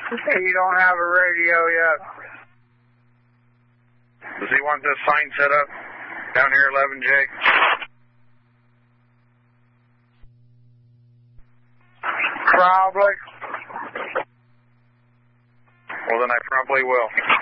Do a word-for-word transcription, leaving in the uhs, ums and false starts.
You don't have a radio yet. Does he want this sign set up down here, eleven J? Probably. Well, then I probably will.